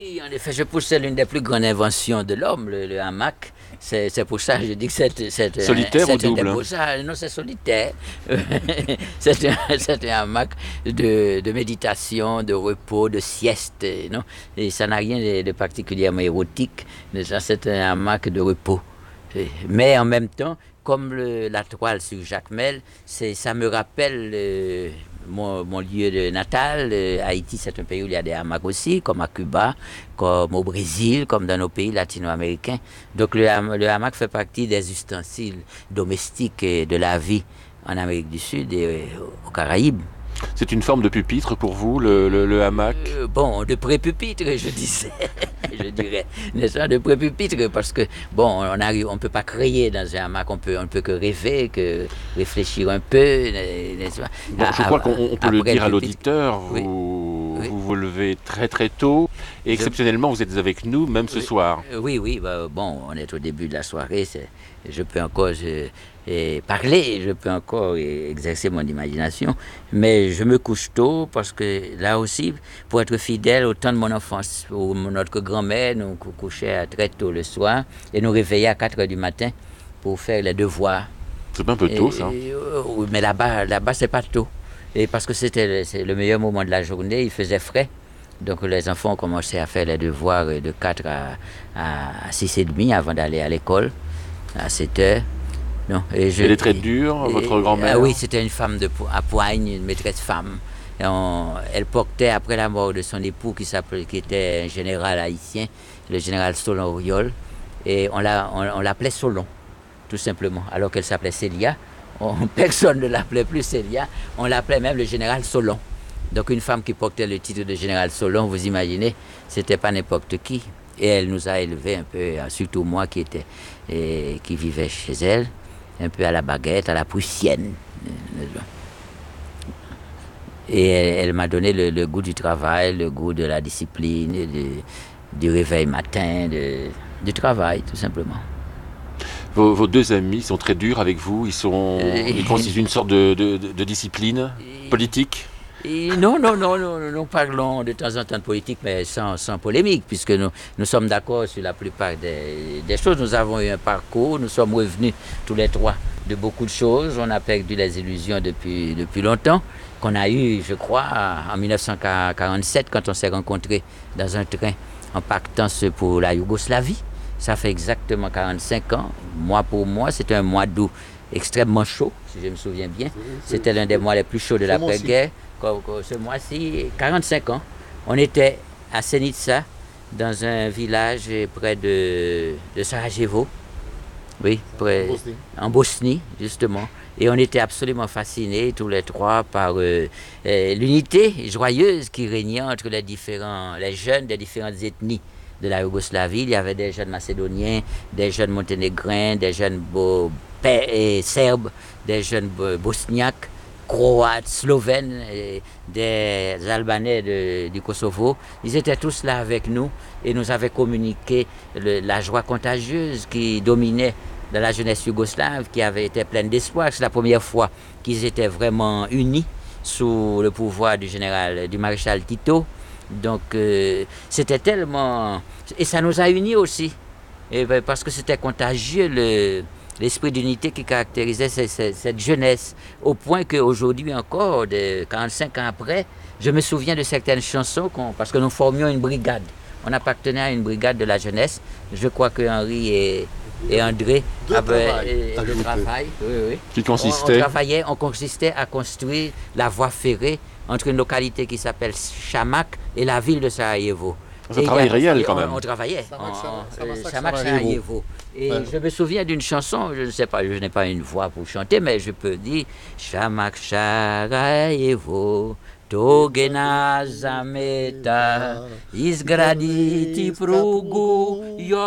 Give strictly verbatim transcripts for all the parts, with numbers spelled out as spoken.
Oui, en effet, je pense que c'est l'une des plus grandes inventions de l'homme, le, le hamac. C'est, c'est pour ça que je dis que c'est, c'est, un, Solitaire ou c'est un double? déposage. Non, c'est solitaire. c'est, un, c'est un hamac de, de méditation, de repos, de sieste. Non? Et ça n'a rien de, de particulièrement érotique. Mais ça, c'est un hamac de repos. Mais en même temps, comme le, la toile sur Jacmel, c'est, ça me rappelle euh, mon, mon lieu de natal. Euh, Haïti, c'est un pays où il y a des hamacs aussi, comme à Cuba, comme au Brésil, comme dans nos pays latino-américains. Donc le, le hamac fait partie des ustensiles domestiques de la vie en Amérique du Sud et aux Caraïbes. C'est une forme de pupitre pour vous, le, le, le hamac? euh, Bon, de pré-pupitre, je disais, je dirais, n'est-ce pas, de pré-pupitre, parce que, bon, on arrive, on ne peut pas créer dans un hamac, on peut, on ne peut que rêver, que réfléchir un peu, n'est-ce pas? Bon, je crois qu'on on peut le dire à l'auditeur, vous, oui. vous vous levez très très tôt, et exceptionnellement vous êtes avec nous, même ce oui. soir. Oui, oui, bah, bon, on est au début de la soirée, c'est, je peux encore je, et parler, je peux encore exercer mon imagination, mais je me couche tôt parce que là aussi, pour être fidèle au temps de mon enfance, où notre grand-mère nous couchait très tôt le soir et nous réveillait à quatre heures du matin pour faire les devoirs. C'est un peu tôt, et, ça. Oui, mais là-bas, là-bas, c'est pas tôt. Et parce que c'était le, c'est le meilleur moment de la journée, il faisait frais. Donc les enfants ont commencé à faire les devoirs de quatre à, à, à six et demi avant d'aller à l'école, à sept heures. Non, et je, Elle est très dure, et, votre grand-mère? Ah oui, c'était une femme de, à poigne, une maîtresse femme. Et on, elle portait, après la mort de son époux, qui, qui était un général haïtien, le général Solon Auriol, et on, l'a, on, on l'appelait Solon, tout simplement, alors qu'elle s'appelait Célia. On, personne ne l'appelait plus Célia, on l'appelait même le général Solon. Donc une femme qui portait le titre de général Solon, vous imaginez, c'était pas n'importe qui. Et elle nous a élevés un peu, surtout moi qui, était, et, qui vivais chez elle, un peu à la baguette, à la prussienne. Et elle, elle m'a donné le, le goût du travail, le goût de la discipline, de, du réveil matin, de, du travail, tout simplement. Vos, vos deux amis sont très durs avec vous, ils, sont, ils constituent une sorte de, de, de, de discipline politique? Et non, non, non, non, nous parlons de temps en temps de politique, mais sans, sans polémique, puisque nous, nous sommes d'accord sur la plupart des, des choses. Nous avons eu un parcours, nous sommes revenus tous les trois de beaucoup de choses. On a perdu les illusions depuis, depuis longtemps, qu'on a eu, je crois, en dix-neuf cent quarante-sept, quand on s'est rencontrés dans un train en pactant pour la Yougoslavie. Ça fait exactement quarante-cinq ans. Moi, pour moi, c'était un mois d'août extrêmement chaud, si je me souviens bien. C'était l'un des mois les plus chauds de l'après-guerre. Ce mois-ci, quarante-cinq ans, on était à Senica, dans un village près de, de Sarajevo, oui, près, en Bosnie. en Bosnie, justement. Et on était absolument fascinés, tous les trois, par euh, euh, l'unité joyeuse qui régnait entre les, différents, les jeunes des différentes ethnies de la Yougoslavie. Il y avait des jeunes macédoniens, des jeunes monténégrins, des jeunes bo- et serbes, des jeunes bo- bosniaques, croates, slovènes, et des Albanais de, du Kosovo. Ils étaient tous là avec nous et nous avaient communiqué le, la joie contagieuse qui dominait dans la jeunesse yougoslave, qui avait été pleine d'espoir. C'est la première fois qu'ils étaient vraiment unis sous le pouvoir du général, du maréchal Tito. Donc euh, c'était tellement... Et ça nous a unis aussi, et, parce que c'était contagieux le... l'esprit d'unité qui caractérisait cette, cette, cette jeunesse, au point qu'aujourd'hui encore, de quarante-cinq ans après, je me souviens de certaines chansons, parce que nous formions une brigade. On appartenait à une brigade de la jeunesse. Je crois que Henri et, et André de avaient travail, euh, de travail. Oui, oui. Qui consistait? On, on travaillait, on consistait à construire la voie ferrée entre une localité qui s'appelle Chamak et la ville de Sarajevo. C'est un travail réel quand même. On, on travaillait. Chamak Sarajevo. Et ouais. Je me souviens d'une chanson, je ne sais pas, je n'ai pas une voix pour chanter, mais je peux dire Chamak Sarajevo, Togena Zameta, Izgraditi Prugu,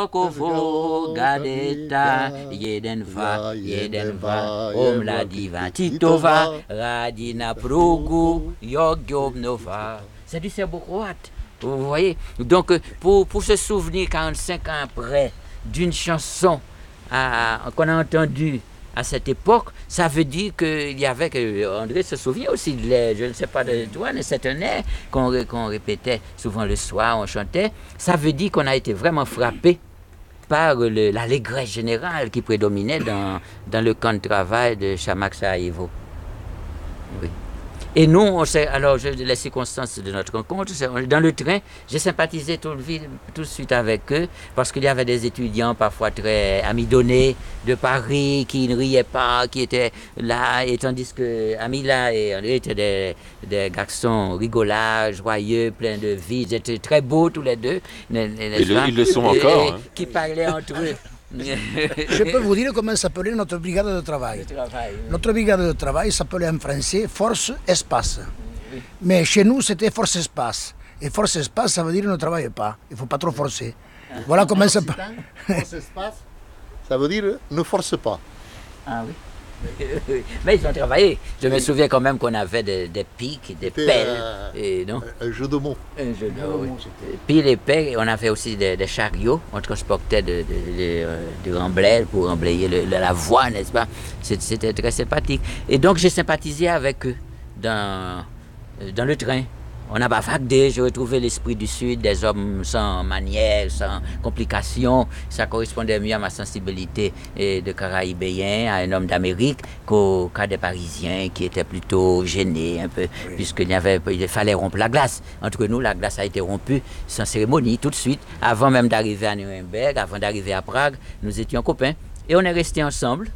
Yokovo Gadeta, Yedenva, Yedenva, Omladiva Titova, Radina Prugu, Yogyobnova. C'est du serbo-croate. Vous voyez? Donc, pour, pour se souvenir quarante-cinq ans après d'une chanson à, qu'on a entendue à cette époque, ça veut dire qu'il y avait, que André se souvient aussi, de l'air, je ne sais pas de toi, mais c'est un air qu'on qu'on répétait souvent le soir, on chantait. Ça veut dire qu'on a été vraiment frappé par le, l'allégresse générale qui prédominait dans, dans le camp de travail de Chamac-Sarajevo. Oui. Et nous, on sait, alors je, les circonstances de notre rencontre, dans le train, j'ai sympathisé tout, le, tout de suite avec eux, parce qu'il y avait des étudiants parfois très amidonnés de Paris, qui ne riaient pas, qui étaient là, et tandis que Amila et André étaient des, des garçons rigolards, joyeux, pleins de vie, ils étaient très beaux tous les deux. Et le, ils le sont encore. Et, hein. Qui parlaient entre eux. Je peux vous dire comment s'appelait notre brigade de travail. travail oui. Notre brigade de travail s'appelait en français Force Espace. Oui. Mais chez nous, c'était Force Espace. Et Force Espace, ça veut dire ne travaille pas. Il ne faut pas trop forcer. Ah. Voilà comment ça peut. Force Espace, ça veut dire ne force pas. Ah oui. Mais ils ont travaillé. Je me souviens quand même qu'on avait des, des pics, des C'était pelles. Un, et, non un jeu de mots. Un jeu de mots. Piles et pelles. On avait aussi des, des chariots. On transportait de, de, de, de, de remblais pour emblayer le, la voie, n'est-ce pas? C'était très sympathique. Et donc j'ai sympathisé avec eux dans, dans le train. On a bavardé, j'ai retrouvé l'esprit du Sud, des hommes sans manières, sans complications. Ça correspondait mieux à ma sensibilité de Caraïbéen, à un homme d'Amérique, qu'au cas des Parisiens qui étaient plutôt gênés un peu, oui. puisqu'il y avait, il fallait rompre la glace. Entre nous, la glace a été rompue sans cérémonie, tout de suite. Avant même d'arriver à Nuremberg, avant d'arriver à Prague, nous étions copains. Et on est restés ensemble.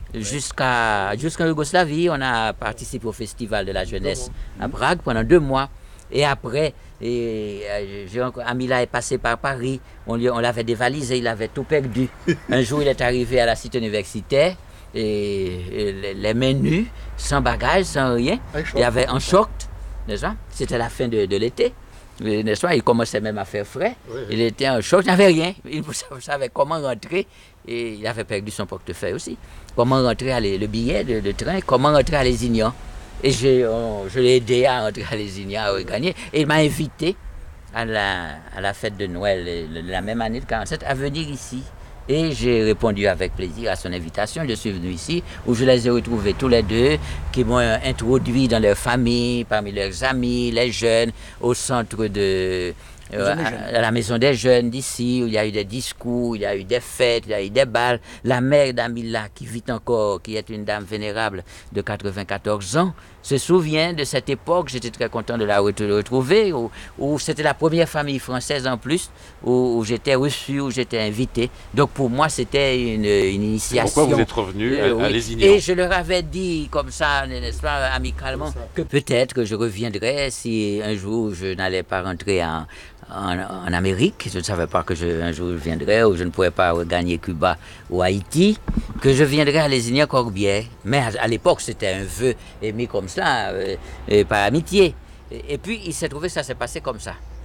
Jusqu'à jusqu'en Yougoslavie, on a participé au Festival de la Jeunesse à Prague pendant deux mois. Et après, et, euh, Amila est passé par Paris, on, lui, on l'avait dévalisé, il avait tout perdu. Un jour, il est arrivé à la cité universitaire, et, et les mains nues, sans bagages, sans rien. Il y avait un choc, n'est-ce pas? C'était la fin de, de l'été, n'est-ce pas? Il commençait même à faire frais. Oui. Il était en choc, il n'avait rien. Il ne savait comment rentrer, et il avait perdu son portefeuille aussi. Comment rentrer à les, le billet de, de train, comment rentrer à Lézignan. Et je, on, je l'ai aidé à rentrer à Lézignan, à regagner. Et il m'a invité à la, à la fête de Noël, la même année de quarante-sept, à venir ici. Et j'ai répondu avec plaisir à son invitation. Je suis venu ici, où je les ai retrouvés tous les deux, qui m'ont introduit dans leur famille, parmi leurs amis, les jeunes, au centre de... Euh, à, à la maison des jeunes d'ici, où il y a eu des discours, il y a eu des fêtes, il y a eu des balles. La mère d'Amila, qui vit encore, qui est une dame vénérable de quatre-vingt-quatorze ans, se souvient de cette époque. J'étais très content de la retrouver, où, où c'était la première famille française en plus, où, où j'étais reçu, où j'étais invité. Donc pour moi, c'était une, une initiation. Pourquoi vous êtes revenu euh, à, oui. à Lézignan? Et je leur avais dit, comme ça, n'est-ce pas, amicalement, que peut-être que je reviendrais si un jour je n'allais pas rentrer en... En, en Amérique, je ne savais pas que je, un jour je viendrais, ou je ne pourrais pas gagner Cuba ou Haïti, que je viendrais à Lézignan-Corbière. Mais à, à l'époque, c'était un vœu émis comme ça, euh, par amitié. Et, et puis, il s'est trouvé que ça s'est passé comme ça.